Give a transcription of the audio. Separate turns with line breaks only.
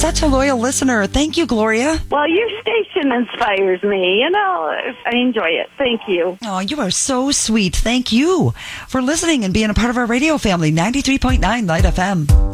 such a loyal listener. Thank you, Gloria.
Well, your station inspires me. I enjoy it. Thank you.
Oh, you are so sweet. Thank you for listening and being a part of our radio family. 93.9 Light FM.